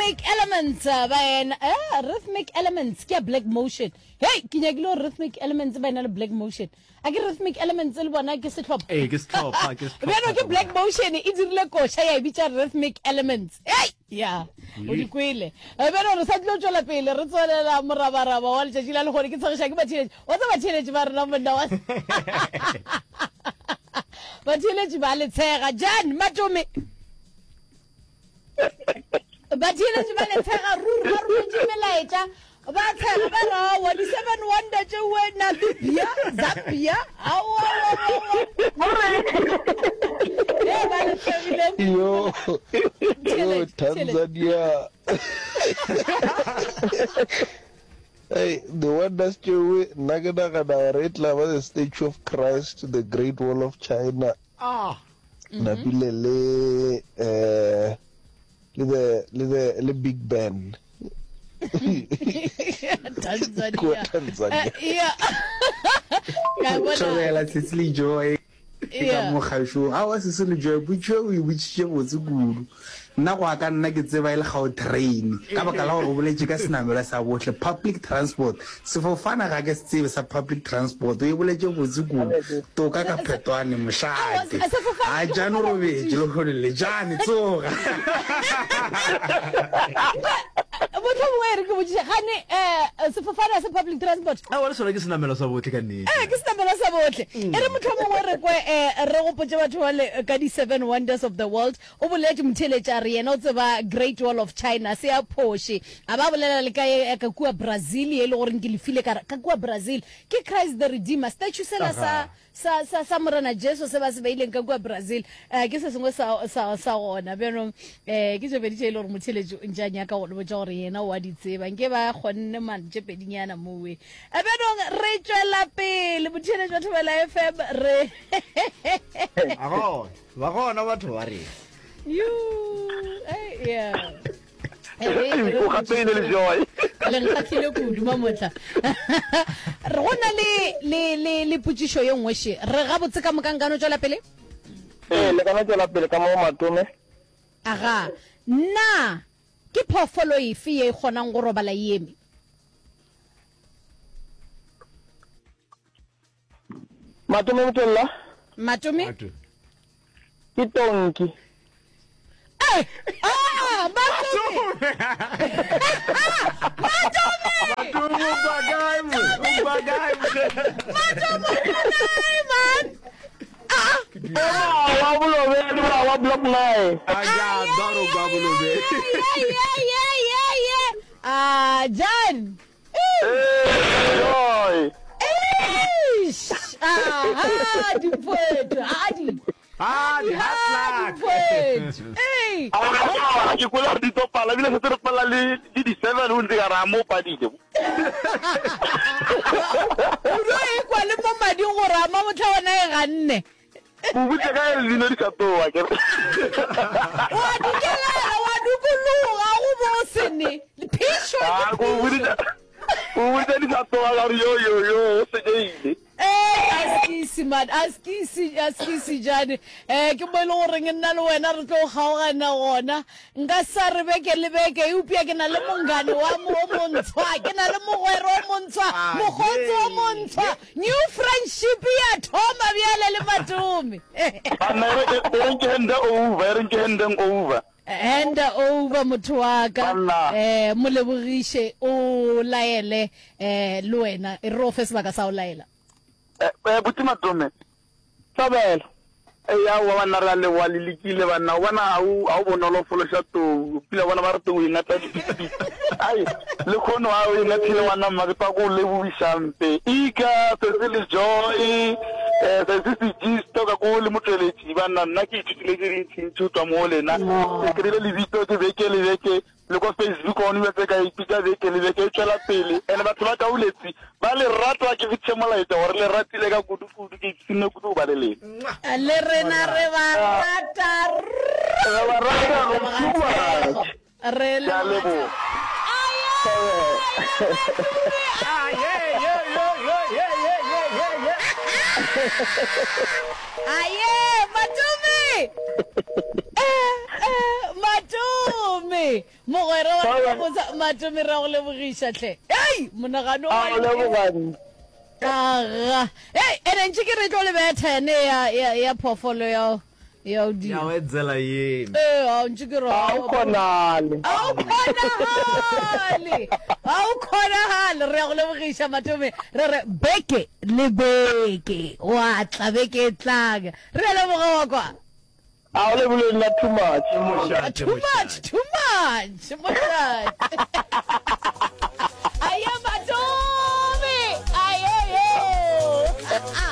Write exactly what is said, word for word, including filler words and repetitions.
Rhythmic Elements by uh, Rhythmic Elements ke Black Motion. Hey, ke nyakile Rhythmic Elements by na Black Motion. A ke Rhythmic Elements le bona ke setlhopha. Eh ke setlhopha ke setlhopha. Beno ke Black Motion e dirile kosha ya bitsa Rhythmic Elements. Hey, yeah. O di kwele. Beno re sa tlo tswela pele re tswelela morabaraba wa letšatši la le gore ke tsegisha ke batšheletši. O tsa batšheletši ba rena monna wa. Batšheletši ba le tshega Jan Matome. Batšheletši ba le tshega ruri ba ruri melaetša ba tshega ba ra wa di seven wonder tše we Namibia Zambia awa eh ba le tshegile yo yo Tanzania. Hey, the wonders tše naganaga na re tla ba the Statue of Christ, the Great Wall of China. Ah. Napile le eh le the le the le Big Ben. Tanzania. Tanzania. Yeah. Ka bona. Tshwela Sicily Joy. Yeah. Ka mo khaisho ha wa Sicily Joy butšo o butšitše botse kudu. Nna go aka nna ke tseba ile ga o train ka baka la gore o boletse ka senamela sa bohle public transport sefofana ga ke se tsebe sa public transport o boletse botse kudu to ka ka phetwane moshate a jano robetse le gore le jane tsoga Motho mo re ke botse gane eh sefofana sa public transport A wa le sona ke senamela sa botle ka nnete. eh ke senamela sa botle e re motho mo re kwe eh re go potse batho ba le ka di seven wonders of the world o boletse motheletša re yena o tseba Great Wall of China se ya Porsche a ba bolela le ka ka kua Brazil e le gore ke le file ka ka kua Brazil ke Christ the Redeemer statue sela sa sa sa sa morana Jesu se ba se baileng ka kua Brazil eh ke se sengwe sa sa sa gona beno eh ke je beditše le gore motheletša njanya ka go le botsa gore yena wa di tseba nke ba gonne man tše pedinyana mowe e beno re tswela pele motheletša batho ba la F M re A go ba gona batho ba re. you eh yeah o gatile le joy le ngatile kudu mamotla re gona le le le le putsisho ye nngwe she re ga botse ka mokangano tswela pele eh le kana tswela pele ka mo Matome aga na ke phofolo efe ye kgonang go robala yeme Matome mtella Matome ke tonki eh ah Matome Matome Matome bagay mo, bagay mo. Matome man ah wa bulo be wa wa block nai Aya daro gabulo be. yeah yeah yeah yeah yeah ah Jan eh joy Eish! Ah, di poet, adi. Ah, di Di hatlak. poet. Hey! ah ke kula di to pala bile se re pala le di seven o ntse ga ra mo padile Udo e kwa le mo madi go rama motho ona e ganne. o butse ka le dino di ka toa ke Wa dikela, wa dukuluga go bosene. Le pisho. ah go butse o butse di ka toa ga yo yo yo se ile Eh, askisi man, askisi, askisi jane. Eh, ke mo le gore nna le wena re tlo gaogana gona. Nka sa re beke le beke e upia ke na le mongane wa mo montshwa, ke na le mogwero o montshwa, mogotsi o montshwa. New friendship ya thoma bjale le Matome. ana re re ke hende over re ke hende over Hand over motho wa ka Banna. eh mo lebogiše o laele eh le wena e re o fe sebaka sa o laela. eh buti Matome sabela e ya wa bana ra le wa lilikile bana bona au au bonolo folosha to pila bona ba re to ingata di ai le khono a o ingata le wana ma ke pa go le buishampe ika se le joy eh se se gisto ka go le motšweletši bana nna ke ithutile ke di tshintšho twa mo lena ke re le bito ke beke le beke le ko Facebook on wetse ka ipitsa beke le beke tswela pele ene batho ba ka uletsi ba le ratwa ke fitse molaetsa gore le ratile ka kudu kudu ke tsine kudu ba le le Le rena re ba rata ba rata go tsuba re le ya lebo Ah, yeah, yeah, yeah, yeah, yeah, yeah, yeah, yeah. Aye, Matome! eh, eh, Matome! Matome mogwera wa botsa Matome ra go lebogisha tle hey monagano a le bogane aga hey ene ntse ke re tlo le bethe ne ya ya phofolo ya ya di ya wedzela yini eh a ntse ke ra a o konale au khonahale au khonahale re go lebogisha Matome re re beke le beke wa tla beke tlaga re le boga wa kwa a o le boleng la too much too much too much too much